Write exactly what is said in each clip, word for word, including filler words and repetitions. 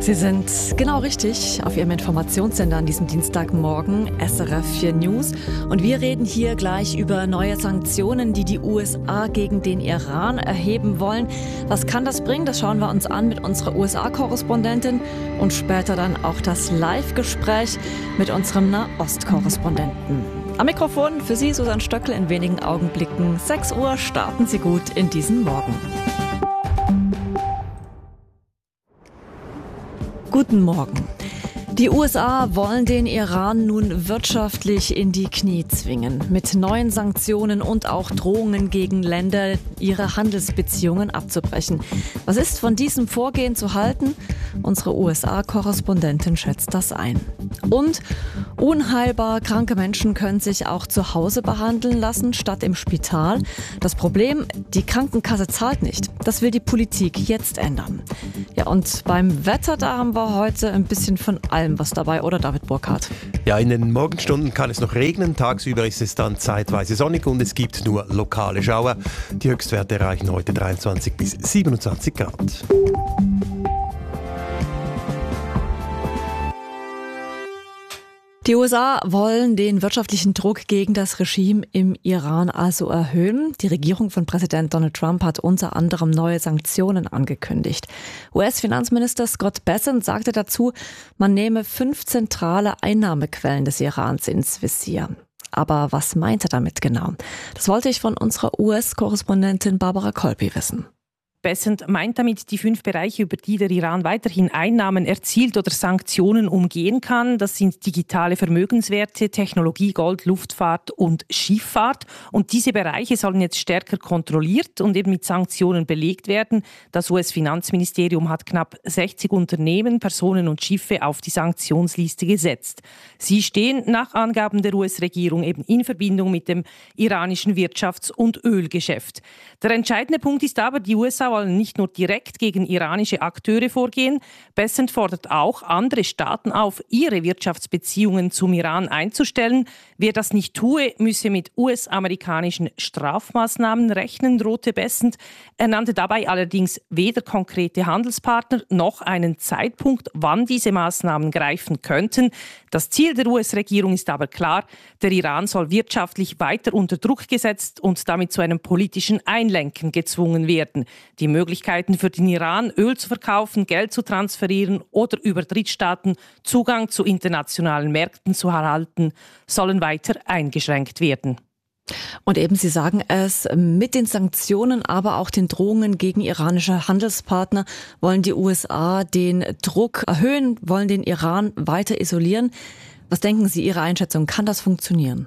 Sie sind genau richtig auf Ihrem Informationssender an diesem Dienstagmorgen, S R F vier News. Und wir reden hier gleich über neue Sanktionen, die die U S A gegen den Iran erheben wollen. Was kann das bringen? Das schauen wir uns an mit unserer U S A-Korrespondentin und später dann auch das Live-Gespräch mit unserem Nahost-Korrespondenten. Am Mikrofon für Sie Susanne Stöckl in wenigen Augenblicken. sechs Uhr starten Sie gut in diesen Morgen. Guten Morgen. Die U S A wollen den Iran nun wirtschaftlich in die Knie zwingen. Mit neuen Sanktionen und auch Drohungen gegen Länder, ihre Handelsbeziehungen abzubrechen. Was ist von diesem Vorgehen zu halten? Unsere U S A-Korrespondentin schätzt das ein. Und unheilbar kranke Menschen können sich auch zu Hause behandeln lassen, statt im Spital. Das Problem, die Krankenkasse zahlt nicht. Das will die Politik jetzt ändern. Ja, und beim Wetter, da haben wir heute ein bisschen von allem was dabei, oder David Burkhardt? Ja, in den Morgenstunden kann es noch regnen, tagsüber ist es dann zeitweise sonnig und es gibt nur lokale Schauer. Die Höchstwerte erreichen heute dreiundzwanzig bis siebenundzwanzig Grad. Die U S A wollen den wirtschaftlichen Druck gegen das Regime im Iran also erhöhen. Die Regierung von Präsident Donald Trump hat unter anderem neue Sanktionen angekündigt. U S-Finanzminister Scott Bessent sagte dazu, man nehme fünf zentrale Einnahmequellen des Irans ins Visier. Aber was meint er damit genau? Das wollte ich von unserer U S-Korrespondentin Barbara Kolpi wissen. Bessent meint damit die fünf Bereiche, über die der Iran weiterhin Einnahmen erzielt oder Sanktionen umgehen kann. Das sind digitale Vermögenswerte, Technologie, Gold, Luftfahrt und Schifffahrt. Und diese Bereiche sollen jetzt stärker kontrolliert und eben mit Sanktionen belegt werden. Das U S-Finanzministerium hat knapp sechzig Unternehmen, Personen und Schiffe auf die Sanktionsliste gesetzt. Sie stehen nach Angaben der U S-Regierung eben in Verbindung mit dem iranischen Wirtschafts- und Ölgeschäft. Der entscheidende Punkt ist aber, die U S A wollen nicht nur direkt gegen iranische Akteure vorgehen. Bessent fordert auch andere Staaten auf, ihre Wirtschaftsbeziehungen zum Iran einzustellen. Wer das nicht tue, müsse mit U S-amerikanischen Strafmaßnahmen rechnen, drohte Bessent. Er nannte dabei allerdings weder konkrete Handelspartner noch einen Zeitpunkt, wann diese Maßnahmen greifen könnten. Das Ziel der U S-Regierung ist aber klar, der Iran soll wirtschaftlich weiter unter Druck gesetzt und damit zu einem politischen Einlenken gezwungen werden. Die Möglichkeiten für den Iran, Öl zu verkaufen, Geld zu transferieren oder über Drittstaaten Zugang zu internationalen Märkten zu erhalten, sollen weiter eingeschränkt werden. Und eben, Sie sagen es, mit den Sanktionen, aber auch den Drohungen gegen iranische Handelspartner wollen die U S A den Druck erhöhen, wollen den Iran weiter isolieren. Was denken Sie, Ihre Einschätzung, kann das funktionieren?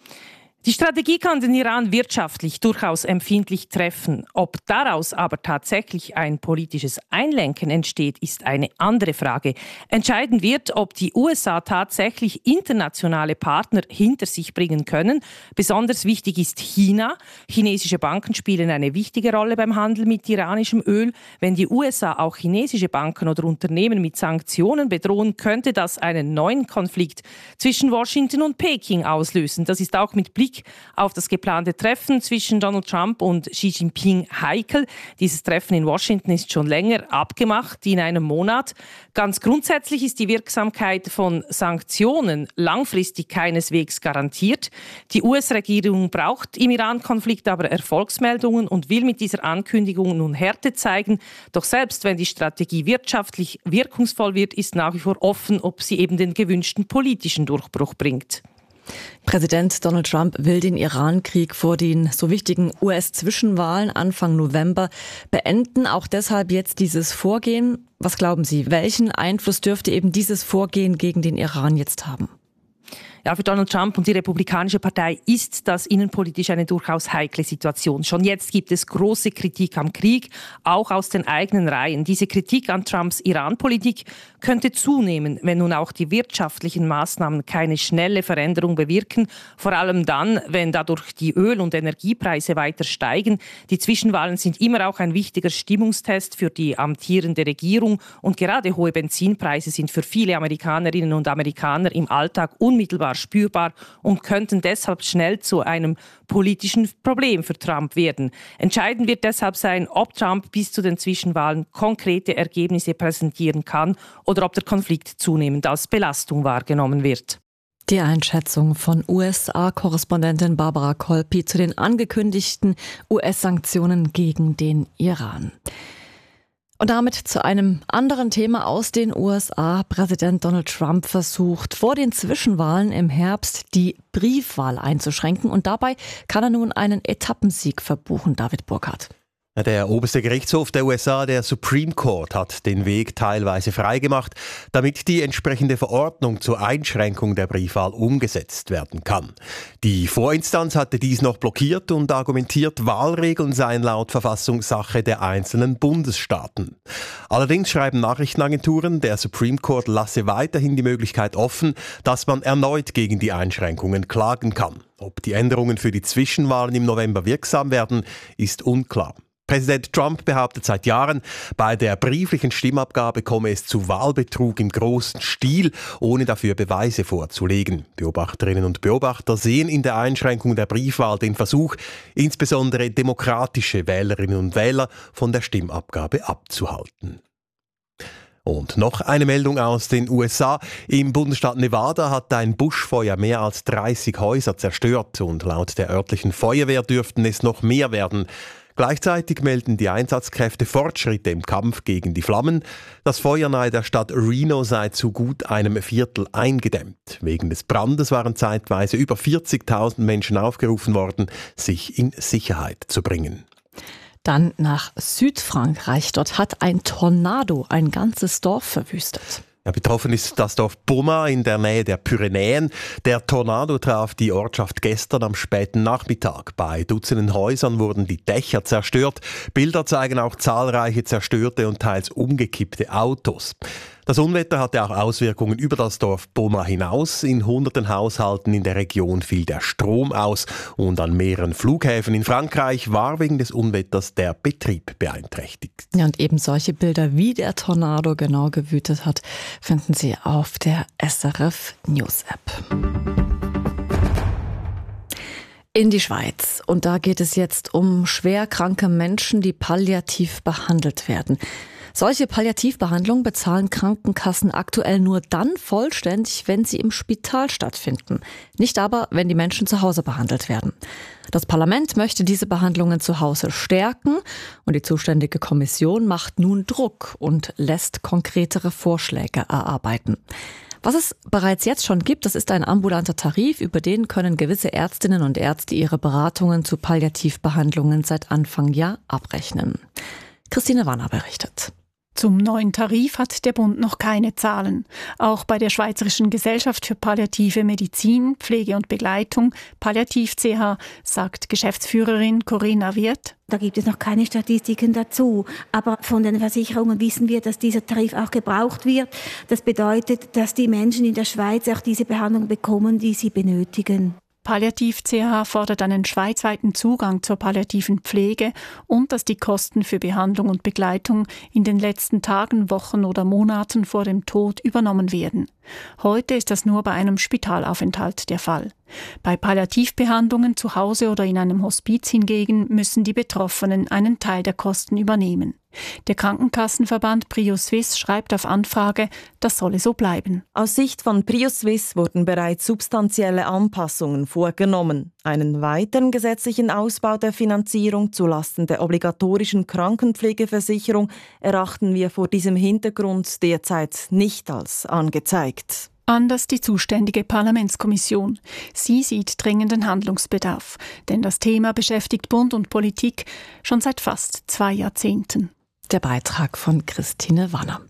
Die Strategie kann den Iran wirtschaftlich durchaus empfindlich treffen. Ob daraus aber tatsächlich ein politisches Einlenken entsteht, ist eine andere Frage. Entscheidend wird, ob die U S A tatsächlich internationale Partner hinter sich bringen können. Besonders wichtig ist China. Chinesische Banken spielen eine wichtige Rolle beim Handel mit iranischem Öl. Wenn die U S A auch chinesische Banken oder Unternehmen mit Sanktionen bedrohen, könnte das einen neuen Konflikt zwischen Washington und Peking auslösen. Das ist auch mit Blick auf das geplante Treffen zwischen Donald Trump und Xi Jinping heikel. Dieses Treffen in Washington ist schon länger abgemacht, in einem Monat. Ganz grundsätzlich ist die Wirksamkeit von Sanktionen langfristig keineswegs garantiert. Die U S-Regierung braucht im Iran-Konflikt aber Erfolgsmeldungen und will mit dieser Ankündigung nun Härte zeigen. Doch selbst wenn die Strategie wirtschaftlich wirkungsvoll wird, ist nach wie vor offen, ob sie eben den gewünschten politischen Durchbruch bringt. Präsident Donald Trump will den Iran-Krieg vor den so wichtigen U S-Zwischenwahlen Anfang November beenden. Auch deshalb jetzt dieses Vorgehen. Was glauben Sie, welchen Einfluss dürfte eben dieses Vorgehen gegen den Iran jetzt haben? Ja, für Donald Trump und die Republikanische Partei ist das innenpolitisch eine durchaus heikle Situation. Schon jetzt gibt es große Kritik am Krieg, auch aus den eigenen Reihen. Diese Kritik an Trumps Iran-Politik könnte zunehmen, wenn nun auch die wirtschaftlichen Maßnahmen keine schnelle Veränderung bewirken. Vor allem dann, wenn dadurch die Öl- und Energiepreise weiter steigen. Die Zwischenwahlen sind immer auch ein wichtiger Stimmungstest für die amtierende Regierung. Und gerade hohe Benzinpreise sind für viele Amerikanerinnen und Amerikaner im Alltag unmittelbar klar spürbar und könnten deshalb schnell zu einem politischen Problem für Trump werden. Entscheidend wird deshalb sein, ob Trump bis zu den Zwischenwahlen konkrete Ergebnisse präsentieren kann oder ob der Konflikt zunehmend als Belastung wahrgenommen wird. Die Einschätzung von U S A-Korrespondentin Barbara Kolpi zu den angekündigten U S-Sanktionen gegen den Iran. Und damit zu einem anderen Thema aus den U S A. Präsident Donald Trump versucht vor den Zwischenwahlen im Herbst die Briefwahl einzuschränken. Und dabei kann er nun einen Etappensieg verbuchen, David Burkhardt. Der oberste Gerichtshof der U S A, der Supreme Court, hat den Weg teilweise freigemacht, damit die entsprechende Verordnung zur Einschränkung der Briefwahl umgesetzt werden kann. Die Vorinstanz hatte dies noch blockiert und argumentiert, Wahlregeln seien laut Verfassung Sache der einzelnen Bundesstaaten. Allerdings schreiben Nachrichtenagenturen, der Supreme Court lasse weiterhin die Möglichkeit offen, dass man erneut gegen die Einschränkungen klagen kann. Ob die Änderungen für die Zwischenwahlen im November wirksam werden, ist unklar. Präsident Trump behauptet seit Jahren, bei der brieflichen Stimmabgabe komme es zu Wahlbetrug im großen Stil, ohne dafür Beweise vorzulegen. Beobachterinnen und Beobachter sehen in der Einschränkung der Briefwahl den Versuch, insbesondere demokratische Wählerinnen und Wähler von der Stimmabgabe abzuhalten. Und noch eine Meldung aus den U S A. Im Bundesstaat Nevada hat ein Buschfeuer mehr als dreißig Häuser zerstört und laut der örtlichen Feuerwehr dürften es noch mehr werden. Gleichzeitig melden die Einsatzkräfte Fortschritte im Kampf gegen die Flammen. Das Feuer nahe der Stadt Reno sei zu gut einem Viertel eingedämmt. Wegen des Brandes waren zeitweise über vierzigtausend Menschen aufgerufen worden, sich in Sicherheit zu bringen. Dann nach Südfrankreich. Dort hat ein Tornado ein ganzes Dorf verwüstet. Ja, betroffen ist das Dorf Beaumont in der Nähe der Pyrenäen. Der Tornado traf die Ortschaft gestern am späten Nachmittag. Bei Dutzenden Häusern wurden die Dächer zerstört. Bilder zeigen auch zahlreiche zerstörte und teils umgekippte Autos. Das Unwetter hatte auch Auswirkungen über das Dorf Beaumont hinaus. In hunderten Haushalten in der Region fiel der Strom aus und an mehreren Flughäfen in Frankreich war wegen des Unwetters der Betrieb beeinträchtigt. Ja, und eben solche Bilder, wie der Tornado genau gewütet hat, finden Sie auf der S R F News App. In die Schweiz. Und da geht es jetzt um schwer kranke Menschen, die palliativ behandelt werden. Solche Palliativbehandlungen bezahlen Krankenkassen aktuell nur dann vollständig, wenn sie im Spital stattfinden. Nicht aber, wenn die Menschen zu Hause behandelt werden. Das Parlament möchte diese Behandlungen zu Hause stärken und die zuständige Kommission macht nun Druck und lässt konkretere Vorschläge erarbeiten. Was es bereits jetzt schon gibt, das ist ein ambulanter Tarif, über den können gewisse Ärztinnen und Ärzte ihre Beratungen zu Palliativbehandlungen seit Anfang Jahr abrechnen. Christine Wanner berichtet. Zum neuen Tarif hat der Bund noch keine Zahlen. Auch bei der Schweizerischen Gesellschaft für Palliative Medizin, Pflege und Begleitung, Palliativ C H, sagt Geschäftsführerin Corinna Wirth. Da gibt es noch keine Statistiken dazu. Aber von den Versicherungen wissen wir, dass dieser Tarif auch gebraucht wird. Das bedeutet, dass die Menschen in der Schweiz auch diese Behandlung bekommen, die sie benötigen. Palliativ C H fordert einen schweizweiten Zugang zur palliativen Pflege und dass die Kosten für Behandlung und Begleitung in den letzten Tagen, Wochen oder Monaten vor dem Tod übernommen werden. Heute ist das nur bei einem Spitalaufenthalt der Fall. Bei Palliativbehandlungen zu Hause oder in einem Hospiz hingegen müssen die Betroffenen einen Teil der Kosten übernehmen. Der Krankenkassenverband PrioSwiss schreibt auf Anfrage, das solle so bleiben. Aus Sicht von PrioSwiss wurden bereits substanzielle Anpassungen vorgenommen. Einen weiteren gesetzlichen Ausbau der Finanzierung zulasten der obligatorischen Krankenpflegeversicherung erachten wir vor diesem Hintergrund derzeit nicht als angezeigt. Anders die zuständige Parlamentskommission. Sie sieht dringenden Handlungsbedarf, denn das Thema beschäftigt Bund und Politik schon seit fast zwei Jahrzehnten. Der Beitrag von Christine Wanner.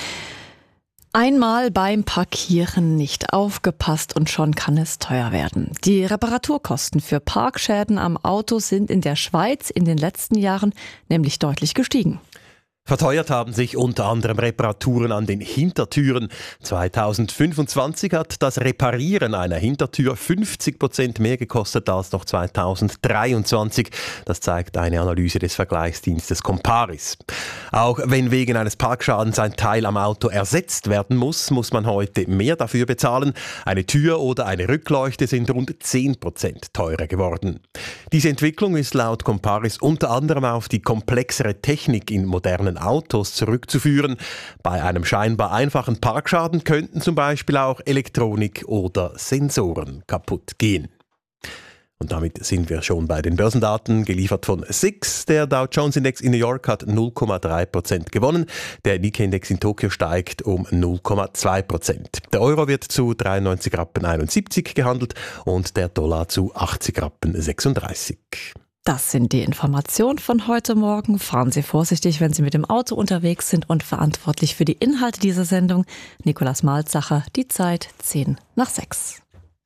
Einmal beim Parkieren nicht aufgepasst und schon kann es teuer werden. Die Reparaturkosten für Parkschäden am Auto sind in der Schweiz in den letzten Jahren nämlich deutlich gestiegen. Verteuert haben sich unter anderem Reparaturen an den Hintertüren. zweitausendfünfundzwanzig hat das Reparieren einer Hintertür fünfzig Prozent mehr gekostet als noch zweitausenddreiundzwanzig. Das zeigt eine Analyse des Vergleichsdienstes Comparis. Auch wenn wegen eines Parkschadens ein Teil am Auto ersetzt werden muss, muss man heute mehr dafür bezahlen. Eine Tür oder eine Rückleuchte sind rund zehn Prozent teurer geworden. Diese Entwicklung ist laut Comparis unter anderem auf die komplexere Technik in modernen Autos zurückzuführen. Bei einem scheinbar einfachen Parkschaden könnten zum Beispiel auch Elektronik oder Sensoren kaputt gehen. Und damit sind wir schon bei den Börsendaten, geliefert von S I X. Der Dow Jones Index in New York hat null Komma drei Prozent gewonnen. Der Nikkei-Index in Tokio steigt um null Komma zwei Prozent. Der Euro wird zu dreiundneunzig Rappen einundsiebzig gehandelt und der Dollar zu achtzig Rappen sechsunddreißig. Das sind die Informationen von heute Morgen. Fahren Sie vorsichtig, wenn Sie mit dem Auto unterwegs sind, und verantwortlich für die Inhalte dieser Sendung Nikolaus Malzacher. Die Zeit zehn nach sechs.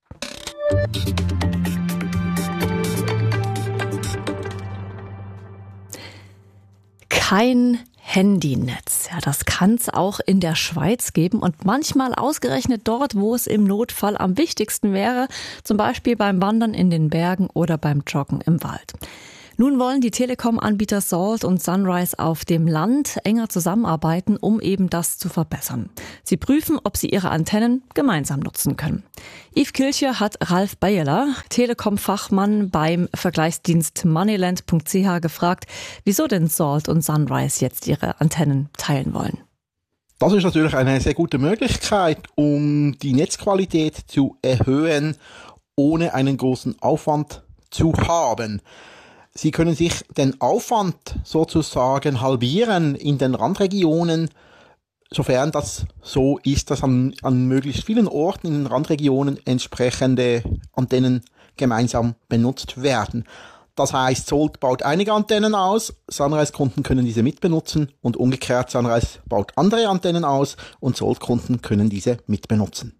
Kein Handynetz. Ja, das kann es auch in der Schweiz geben und manchmal ausgerechnet dort, wo es im Notfall am wichtigsten wäre, zum Beispiel beim Wandern in den Bergen oder beim Joggen im Wald. Nun wollen die Telekom-Anbieter Salt und Sunrise auf dem Land enger zusammenarbeiten, um eben das zu verbessern. Sie prüfen, ob sie ihre Antennen gemeinsam nutzen können. Yves Kilcher hat Ralf Beyeler, Telekom-Fachmann beim Vergleichsdienst moneyland punkt c h, gefragt, wieso denn Salt und Sunrise jetzt ihre Antennen teilen wollen. Das ist natürlich eine sehr gute Möglichkeit, um die Netzqualität zu erhöhen, ohne einen großen Aufwand zu haben. Sie können sich den Aufwand sozusagen halbieren in den Randregionen, sofern das so ist, dass an, an möglichst vielen Orten in den Randregionen entsprechende Antennen gemeinsam benutzt werden. Das heißt, Salt baut einige Antennen aus, Sunrise-Kunden können diese mitbenutzen und umgekehrt, Sunrise baut andere Antennen aus und Salt-Kunden können diese mitbenutzen.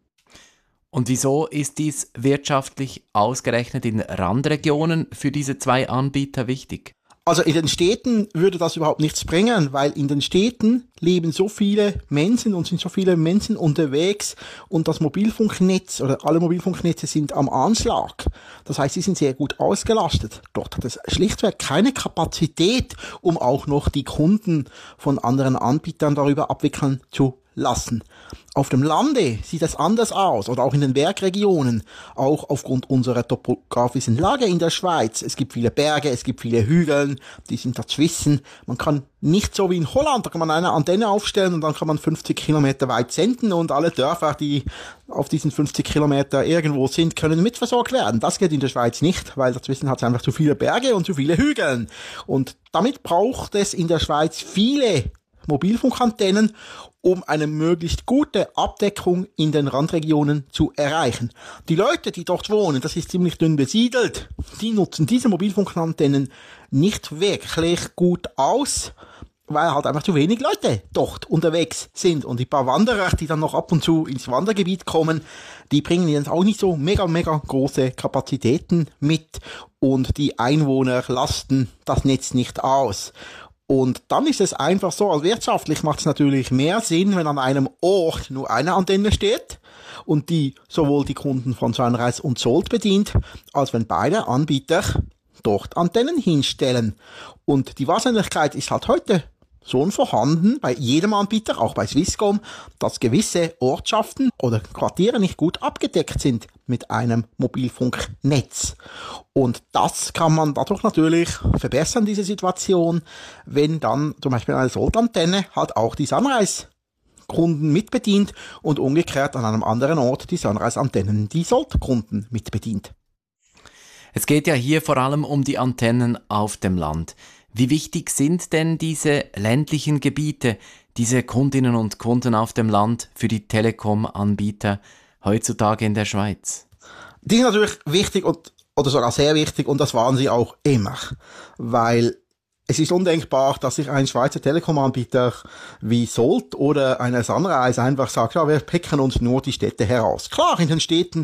Und wieso ist dies wirtschaftlich ausgerechnet in Randregionen für diese zwei Anbieter wichtig? Also in den Städten würde das überhaupt nichts bringen, weil in den Städten leben so viele Menschen und sind so viele Menschen unterwegs und das Mobilfunknetz oder alle Mobilfunknetze sind am Anschlag. Das heißt, sie sind sehr gut ausgelastet. Dort hat es schlichtweg keine Kapazität, um auch noch die Kunden von anderen Anbietern darüber abwickeln zu lassen. Auf dem Lande sieht es anders aus oder auch in den Bergregionen, auch aufgrund unserer topografischen Lage in der Schweiz. Es gibt viele Berge, es gibt viele Hügel, die sind dazwischen. Man kann nicht so wie in Holland, da kann man eine Antenne aufstellen und dann kann man fünfzig Kilometer weit senden und alle Dörfer, die auf diesen fünfzig Kilometer irgendwo sind, können mitversorgt werden. Das geht in der Schweiz nicht, weil dazwischen hat es einfach zu viele Berge und zu viele Hügel. Und damit braucht es in der Schweiz viele Mobilfunkantennen, um eine möglichst gute Abdeckung in den Randregionen zu erreichen. Die Leute, die dort wohnen, das ist ziemlich dünn besiedelt, die nutzen diese Mobilfunkantennen nicht wirklich gut aus, weil halt einfach zu wenig Leute dort unterwegs sind. Und die paar Wanderer, die dann noch ab und zu ins Wandergebiet kommen, die bringen jetzt auch nicht so mega, mega große Kapazitäten mit und die Einwohner lasten das Netz nicht aus. Und dann ist es einfach so, also wirtschaftlich macht es natürlich mehr Sinn, wenn an einem Ort nur eine Antenne steht und die sowohl die Kunden von Sunrise und Salt bedient, als wenn beide Anbieter dort Antennen hinstellen. Und die Wahrscheinlichkeit ist halt heute so vorhanden bei jedem Anbieter, auch bei Swisscom, dass gewisse Ortschaften oder Quartiere nicht gut abgedeckt sind mit einem Mobilfunknetz. Und das kann man dadurch natürlich verbessern, diese Situation, wenn dann zum Beispiel eine Salt-Antenne halt auch die Sunrise-Kunden mitbedient und umgekehrt an einem anderen Ort die Sunrise-Antennen die Salt-Kunden mitbedient. Es geht ja hier vor allem um die Antennen auf dem Land. Wie wichtig sind denn diese ländlichen Gebiete, diese Kundinnen und Kunden auf dem Land für die Telekom-Anbieter heutzutage in der Schweiz? Die sind natürlich wichtig und, oder sogar sehr wichtig und das waren sie auch immer, weil es ist undenkbar, dass sich ein Schweizer Telekom-Anbieter wie Salt oder eine Sunrise einfach sagt, ja, wir picken uns nur die Städte heraus. Klar, in den Städten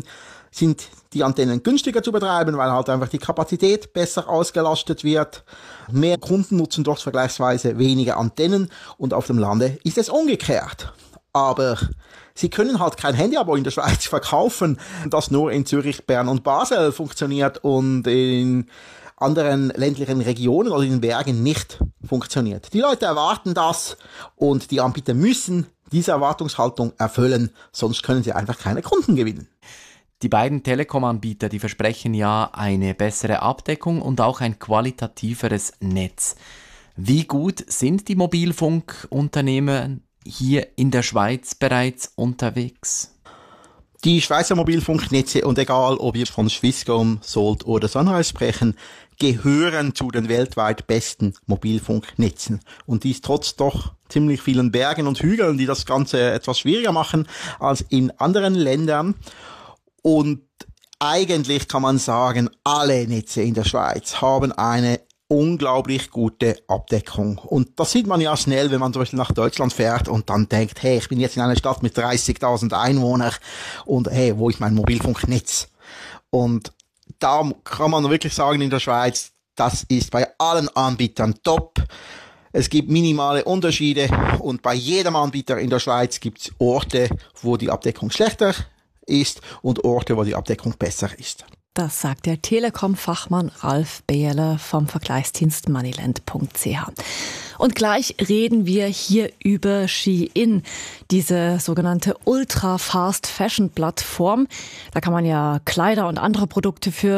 sind die Antennen günstiger zu betreiben, weil halt einfach die Kapazität besser ausgelastet wird. Mehr Kunden nutzen dort vergleichsweise weniger Antennen und auf dem Lande ist es umgekehrt. Aber sie können halt kein Handyabo in der Schweiz verkaufen, das nur in Zürich, Bern und Basel funktioniert und in anderen ländlichen Regionen oder in den Bergen nicht funktioniert. Die Leute erwarten das und die Anbieter müssen diese Erwartungshaltung erfüllen, sonst können sie einfach keine Kunden gewinnen. Die beiden Telekom-Anbieter, die versprechen ja eine bessere Abdeckung und auch ein qualitativeres Netz. Wie gut sind die Mobilfunkunternehmen hier in der Schweiz bereits unterwegs? Die Schweizer Mobilfunknetze, und egal ob wir von Swisscom, Salt oder Sunrise sprechen, gehören zu den weltweit besten Mobilfunknetzen. Und dies trotz doch ziemlich vielen Bergen und Hügeln, die das Ganze etwas schwieriger machen als in anderen Ländern. Und eigentlich kann man sagen, alle Netze in der Schweiz haben eine unglaublich gute Abdeckung. Und das sieht man ja schnell, wenn man zum Beispiel nach Deutschland fährt und dann denkt, hey, ich bin jetzt in einer Stadt mit dreißigtausend Einwohnern und hey, wo ist mein Mobilfunknetz? Und da kann man wirklich sagen, in der Schweiz, das ist bei allen Anbietern top. Es gibt minimale Unterschiede und bei jedem Anbieter in der Schweiz gibt es Orte, wo die Abdeckung schlechter ist und Orte, wo die Abdeckung besser ist. Das sagt der Telekom-Fachmann Ralf Behrler vom Vergleichsdienst moneyland punkt c h. Und gleich reden wir hier über Shein, diese sogenannte Ultra-Fast-Fashion-Plattform. Da kann man ja Kleider und andere Produkte für